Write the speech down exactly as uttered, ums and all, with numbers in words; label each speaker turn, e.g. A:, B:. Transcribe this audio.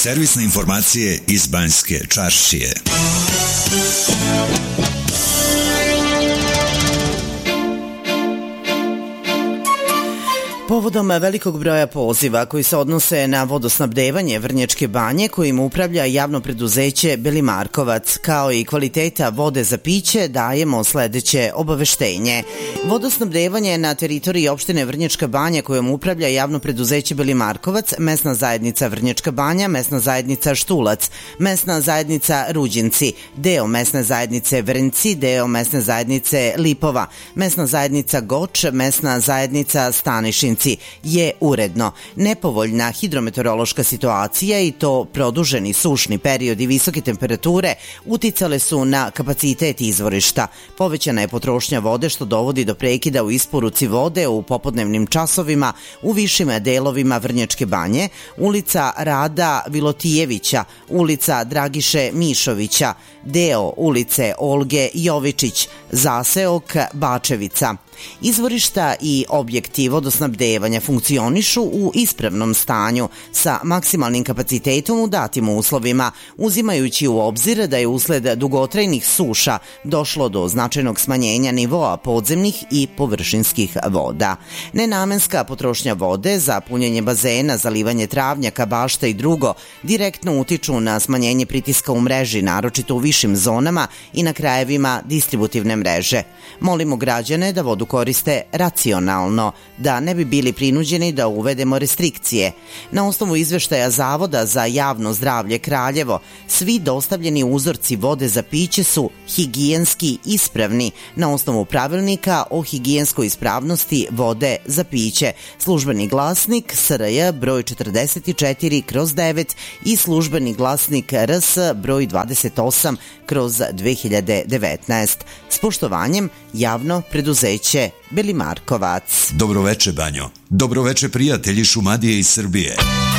A: Servisne informacije iz Banjske Čaršije.
B: Povodom velikog broja poziva koji se odnose na vodosnabdevanje Vrnjačke Banje, kojim upravlja javno preduzeće Belimarkovac, kao i kvaliteta vode za piće, dajemo sledeće obaveštenje. Vodosnabdevanje na teritoriji opštine Vrnjačka Banja, kojom upravlja javno preduzeće Belimarkovac, mesna zajednica Vrnjačka Banja, mesna zajednica Štulac, mesna zajednica Ruđinci, deo mesne zajednice Vrnci, deo mesne zajednice Lipova, mesna zajednica Goč, mesna zajednica Stanišin je uredno. Nepovoljna hidrometeorološka situacija i to produženi sušni period i visoke temperature uticale su na kapacitet izvorišta. Povećana je potrošnja vode što dovodi do prekida u isporuci vode u popodnevnim časovima u višim delovima Vrnjačke Banje, ulica Rada Vilotijevića, ulica Dragiše Mišovića, deo ulice Olge Jovičić, zaseok Bačevica. Izvorišta i objekti vodosnabdevanja funkcionišu u ispravnom stanju sa maksimalnim kapacitetom u datim uslovima, uzimajući u obzir da je usled dugotrajnih suša došlo do značajnog smanjenja nivoa podzemnih i površinskih voda. Nenamenska potrošnja vode za punjenje bazena, zalivanje travnjaka, bašta i drugo direktno utiču na smanjenje pritiska u mreži, naročito u višim zonama i na krajevima distributivne mreže. Molimo građane da vodu koriste racionalno, da ne bi bili prinuđeni da uvedemo restrikcije. Na osnovu izveštaja Zavoda za javno zdravlje Kraljevo, svi dostavljeni uzorci vode za piće su higijenski ispravni na osnovu pravilnika o higijenskoj ispravnosti vode za piće. Službeni glasnik S R J broj četrdeset četiri kroz devet i službeni glasnik R S broj dvadeset osam kroz dve hiljade devetnaest. S poštovanjem, javno preduzeće Belimarkovac.
A: Dobroveče, Banjo. Dobroveče, prijatelji Šumadije iz Srbije.